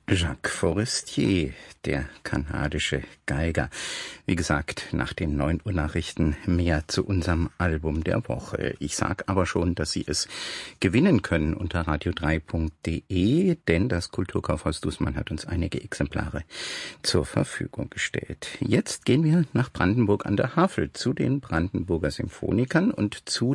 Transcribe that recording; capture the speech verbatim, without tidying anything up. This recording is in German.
Jacques Forestier, der kanadische Geiger. Wie gesagt, nach den neun Uhr Nachrichten mehr zu unserem Album der Woche. Ich sage aber schon, dass Sie es gewinnen können unter radio drei punkt de, denn das Kulturkaufhaus Dußmann hat uns einige Exemplare zur Verfügung gestellt. Jetzt gehen wir nach Brandenburg an der Havel zu den Brandenburger Symphonikern und zu